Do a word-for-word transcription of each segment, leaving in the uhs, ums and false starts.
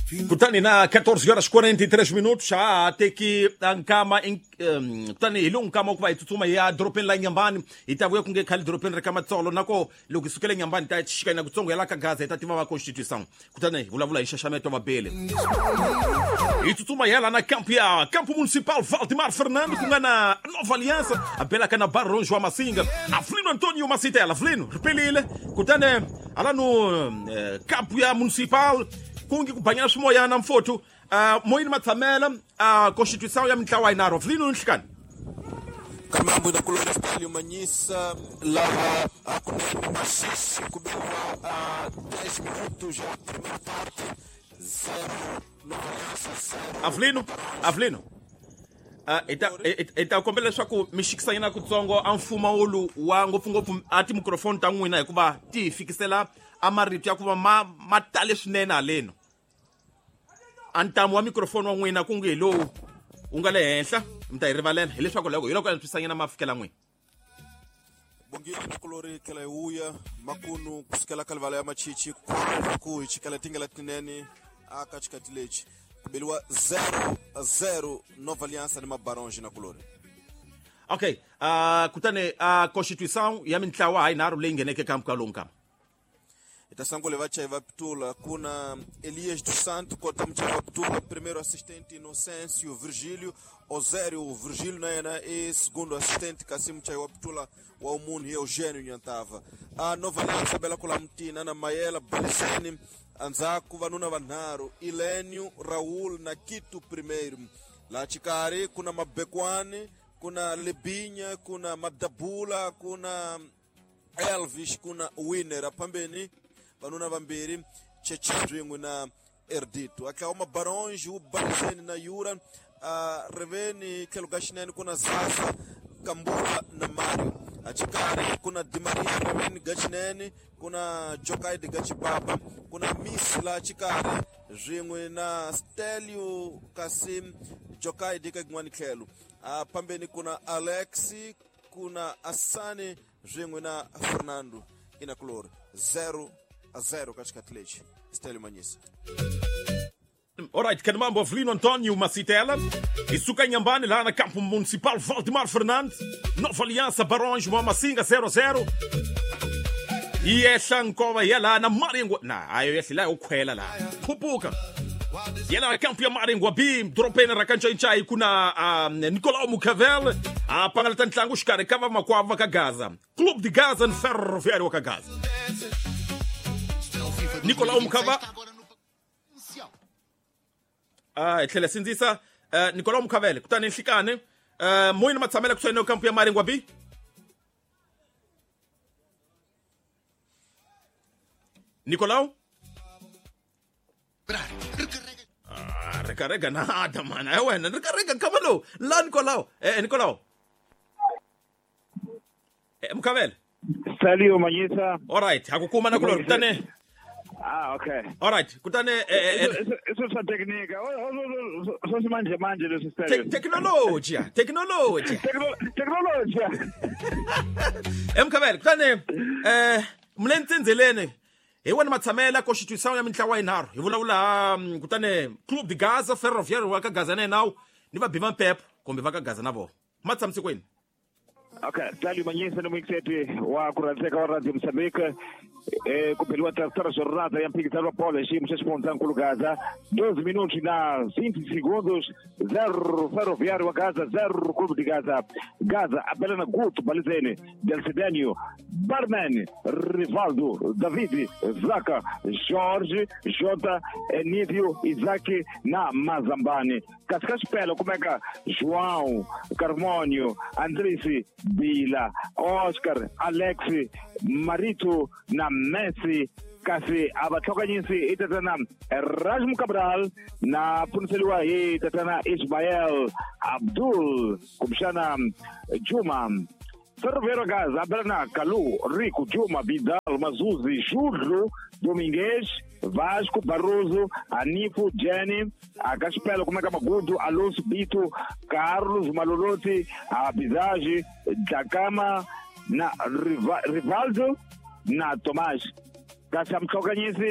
Kutani na quatorze horas quarenta e três minutos já até que ankama um, kutani ilung kama kuba itutuma ya dropen la nyambani itavuya kunge khali dropen rekama tsolo nako lokusukele nyambani ta chishika na kutsongo yala kagaza itativa ma constitution kutani vulavula ishashamento mabele itutuma yala na campo ya campo municipal Valdemar Fernando kungana Nova Aliança abela kana Barão João Massinga Aflino Antônio Macitela Aflino repelile kutani ala no campo ya municipal kungi kubhanyana swimoyana mfotho uh, moyini matsamela uh, constituição ya mitlawa inaro vlino nhlekani kamambo na kulona stali umanyisa lava akunene masisi kubewa dez minutos já primeira parte zero Nova Aliança zero Aflino Aflino uh, ita ita kombela swaku mishikisana kutsongo amfuma olu wa ngopfungopfu ati microphone tan'wina hikuva ti fikisela amarito ya kuva ma matale swinene haleno antamu wa microphone wa n'wina ku nge lowu u nga le henhla mi ta hi rivalela hileswaku loko hi loko antswisanyana ma fikela n'wina bongile na kulori kela uya makunu kusikela kalvala ya machichi ku hichikela tingela tinene aka chikatilechi kubeliwa zero zero Nova Aliança ni mabaronji na kulori. Okay, uh, kutane uh, constituição ya mitlawa hayi naro leyi ngeneke kampu ka lowu kama Itasango levacha Ivaptula, kuna Elias dos Santos, kota mchava Ivaptula, primeiro assistente Inocêncio Virgílio, Osério Virgílio na e segundo assistente Cassimo Ivaptula, wa umuni Eugênio Nyantava. A Nova Aliança bela kulamtina na Maela Balicene, Anzaku Vanuna Vanaro, Ilênio Raul na Quito primeiro. La Chicari, kuna Mabekwane, kuna Lebinha, kuna Madabula, kuna Elvis, kuna Winner, apambeni vanuna vambiri chechindringwe na Erdito akawa mabaronji ubarizeni na Yura uh, reveni kelugashineni kuna Zaza Kambula na Mario achikari kuna Di Maria reveni gashineni kuna Jokai de Gachibaba kuna Misla achikari ringwe na Stelio Kasim Jokai de Kagwani Kelu uh, pambeni kuna Alexi kuna Asani ringwe na Fernando ina klor zero a zero katika Atleti Stelio Manyisa. Alright, kanamambo Aflino Antônio Macitela isuka nyambani lá na campo municipal Valdemar Fernando Nova Aliança Barão João Massinga zero zero e essa nkova yela na Maringwa na ayo yesi la ukwela la pupuka yela na campo ya Maringwa B dropena rakancha inchai kuna um, Nicolau Mucavel a pangalata ntlangu shikare kava makwava ka Gaza Clube de Gaza no Ferroviário ka Gaza Nicolau Mukava ah etlele sinzisa uh, Nicolau Mukavele kutani nhlikane uh, moyini matsamela kuswene kampu ya Maringwa B Nicolau ah rekarega nada mana eh wena rekarega kamalo la Nicolau eh Nicolau eh Mukavele Stelio Manyisa. Alright hakukuma na kulo kutane Ah, okay. Alright, kutane eh eso sa teknika. So manje manje lo Stelio. Teknolojia, teknolojia. Teknolojia. Emkabel, kutane eh mlentsenzelene. Ewana matsamela constituição ya mitlawa inaro. Ivulaula kutane Clube de Gaza, Ferroviário wa ka Gaza ne nawo. Niva bivan pep, kombe va ka Gaza nabo. Matsamsikweni. Okay, Stelio Manyisa no mixete wa kurazeka wa Radio Moçambique. Eh, kupeliwa terceira jornada ya mpikisano pole shi msesponza nkulu Gaza doze minutos na vinte segundos zero Ferroviário wa Gaza zero Clube de Gaza Gaza apela na Guto Balizene Delcidenio Barman Rivaldo David Zaka Jorge Jota Enívio Isaac na Mazambani katika spela kumeka João Carmônio Andrisi Bila Oscar Alexi Marito na Messi kasi abatoka nyinsi itatana Erasmo Cabral na puniseliwa itatana Ismael Abdul kumshana Juma Ferroviário Gaza Berna Calu Rico Juma Vidal Mazuzi Júlio Domingues Vasco Barroso Anifu Jenny Agaspelo como é que é Magudo Alonso Bito Carlos Malolote Abizage Dagama na Rivaldo na Tomás kasi amtokanyisi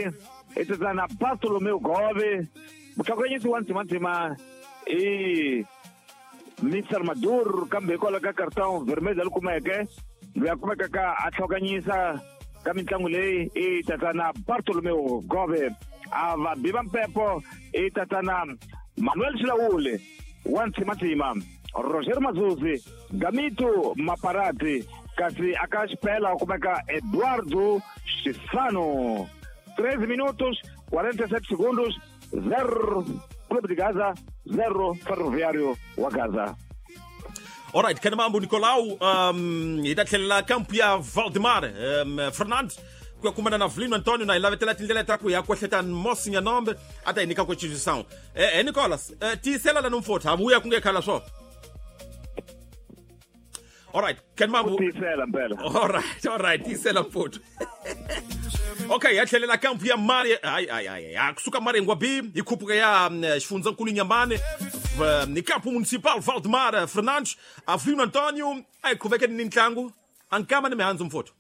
itatana Bartolomeu Gove mutakanyisi wantima e mister Maduro kambe kola ka cartão vermelho ali como é que vai como é que atlokanyisa ka mitlangu leyi itatana Bartolomeu Gove ava Biban Pepo itatana Manuel Chilaule wantima Roger Mazuzi Gamito Maparati kasi akaspela como é que Eduardo Stefano treze minutos, quarenta e sete segundos, zero Clube de Gaza, zero Ferroviário wa Gaza. Alright, kana mambo Nicolau, um, idatlella campo ya Valdemar, um, Fernandes, kwa kumana na Vlino Antonio na ilave tela tindela taku ya kwa setan mosi ya nombe, ata inika kwa chijisaun. Eh, eh Nicolas, eh, ti sela la numfota, abuya kunge kala so. Alright, kana mambo. Ti sela mpela. Alright, alright, ti sela mfoto. Okay, yathlelela campo ya Mari ay ay ay akusuka Mari Ngwabi ikhupuka ya xifunza nkulu Nyambane ni campo municipal Valdemar Fernandes Avelino Antonio ay khuveke ni ntlangu ankama ni mihandzu mfoto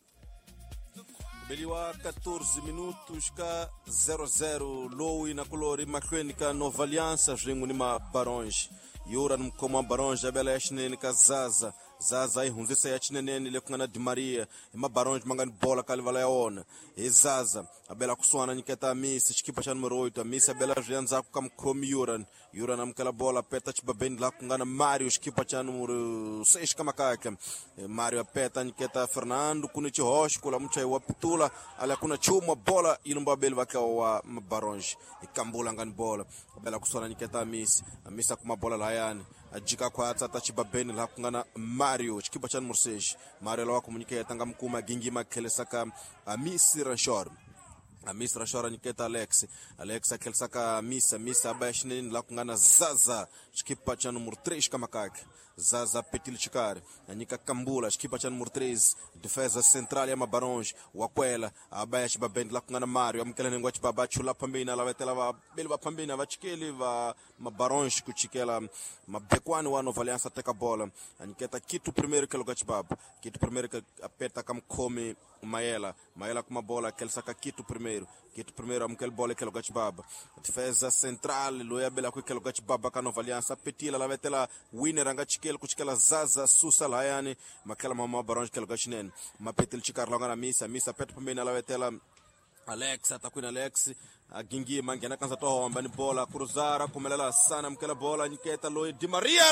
beliwa quatorze minutos ka zero zero lowi na colori mahlweni ka Nova Aliança ringu ni ma Barões yura ni mkoma Barões abela yashineni ka Zaza Zaza ihunzisa ya chineneni le kungana Di Maria ima Barões mangani bola kalivala yaona e Zaza abela kuswana niketa Misi chikipa cha numero oito Misi abela rianza kukam Kromi Yuran Yuran amkela bola peta chibabeni la kungana Mario chikipa cha numero seis kama kake e Mario apeta niketa Fernando kunichi hosh kula mchai wapitula ala kuna chuma bola ilumba beli waka wa Barões ikambula ngani bola abela kuswana niketa Misi Misi kuma bola layani ajika kwa tata chibabeni la kungana Mario chikipa cha numero seis Mario la wakomunike tanga mkuma gingi makelesaka Misi Ranchor Misi Ranchor niketa Alex Alex akelsaka Misa Misa abashineni la kungana Zaza chikipa cha numero três kama kake Zaza Petil Chikari Anika Kambula chikipa cha numero três defesa central ya Barões wakwela abaya chibabeni la kungana Mario amkela nengwa chibaba chula pambina la vetela va beli va pambina va chikeli va Barões kuchikela mabekwani wa Nova Aliança teka bola aniketa kitu primeiro que lugar chibaba kitu primeiro que apeta kam come Maela Maela com uma bola que ele saca kitu primeiro kitu primeiro amkel bola que lugar chibaba defesa central loya bela ku que lugar chibaba ka Nova Aliança petila la vetela winner anga chikela kuchikela Zaza Susa layani makela mama Barões que lugar chinen mapetil chikar longa na Misa Misa pet pambina la vetela Alex atakwina Alex agingi mangena kanza tohomba ni bola cruzara kumelela sana mkela bola niketa loy Di Maria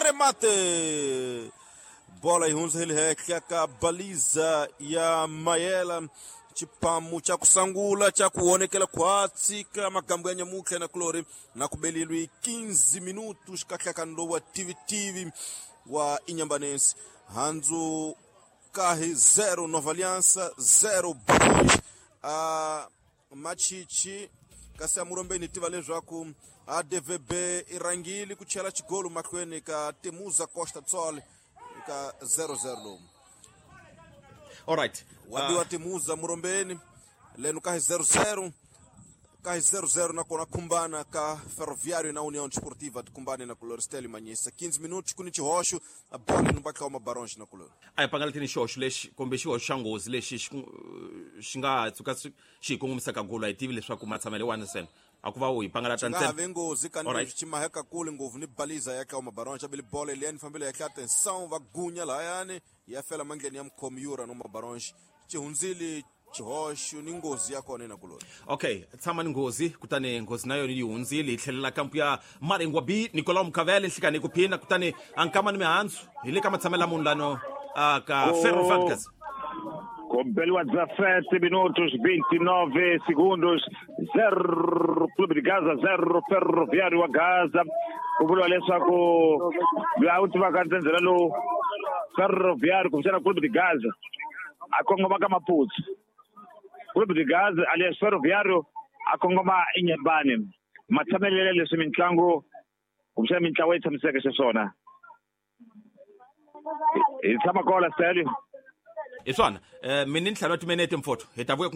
remate bola ihunza hili heka ka baliza ya Maela chipamu cha kusangula cha kuonekela kwatsika magambo ya nyamuke na Klori na kubelilwi quinze minutos kakaka ndo wa T V T V wa Inyambanense hanzu kahi zero Nova Aliança zero Barões a machichi kasi amurombeni tivale zvaku a D V B irangili kuchela chigolo mahlweni ka Temuza Costa Tsole ka zero zero. Alright, wadi wa Temuza murombeni lenu ka zero zero ka zero zero na kona kumbana ka Ferroviário na União Desportiva de kumbane na Color Steli Manyisa quinze minutos kunichi hosho a bola no baka uma Barões na Color ay pangalatini shosho leshi kombe xi shangozi leshi xinga tsuka xi kongomisa golo ay tivile swa ku matsamele one sen akuva u ipangalata ntse vengozi kanwe chimaheka kule ngovu ni baliza yake uma Barões abili bola eliani família yake atenção vagunya la yani yafela mangeni ya mkomyura no Barões chihunzili chihosho ni ngozi yako nena Kulori. Okay, tsama ni ngozi kutane ngozi nayo ni unzili ithelela kampu ya Mari Ngwabi Nicolau Mkavele hlikane kuphina kutane ankama ni mihandzu ile kama tsamela munhu lano ka Ferro Vancas Compeliwa dezessete minutos, vinte e nove segundos, zero Clube de Gaza, zero Ferroviário wa Gaza. Kubulwa leswaku la última kanzenzela lo Ferroviário kumsana Clube de Gaza akongoma kama Maputsi. Clube de Gaza alias Ferroviário akongoma Inyambane. Matsamelele leswi mitlangu kumsana mitlawa yi tshamiseke xiswona. Hi tshama kola stadium. Iswana, eh mini nhlalo timenete mfoto. Hetavuye